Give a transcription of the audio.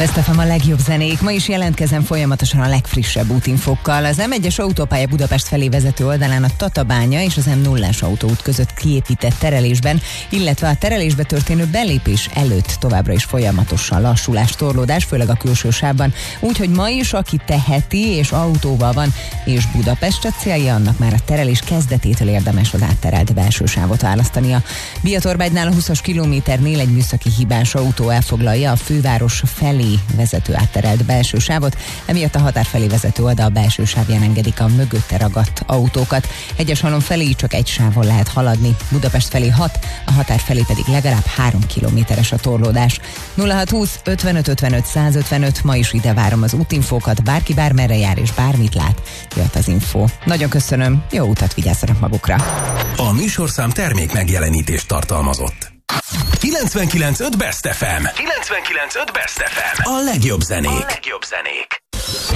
Best FM a legjobb zenék. Ma is jelentkezem folyamatosan a legfrissebb útinfokkal. Az M1-es autópálya Budapest felé vezető oldalán a Tatabánya és az M0-as autóút között kiépített terelésben, illetve a terelésbe történő belépés előtt továbbra is folyamatosan lassulás, torlódás, főleg a külső sávban. Úgyhogy ma is, aki teheti és autóval van, és Budapest a célja, annak már a terelés kezdetétől érdemes az átterelt belső sávot választania. Biatorbágynál a 20-as kilométernél egy műszaki hibás autó elfoglalja a főváros felé vezető átterelt belső sávot, emiatt a határ felé vezető oldal belső sávján engedik a mögötte ragadt autókat. Egyeshalom felé csak egy sávon lehet haladni, Budapest felé 6, a határ felé pedig legalább 3 kilométeres a torlódás. 0620 55 55 155, ma is ide várom az útinfókat, bárki bármerre jár és bármit lát, jött az info. Nagyon köszönöm, jó utat, vigyázzanak magukra! A műsorszám termék megjelenítést tartalmazott. 99.5 Best FM. 99.5 Best FM. A legjobb zenék.